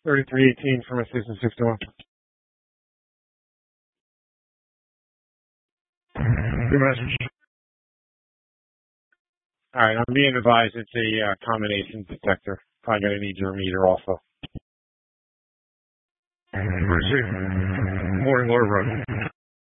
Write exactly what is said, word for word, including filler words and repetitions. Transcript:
thirty-three eighteen from a Citizen sixty-one. Good message. All right, I'm being advised it's a uh, combination detector. Probably going to need your meter also. Morning, Lord Road.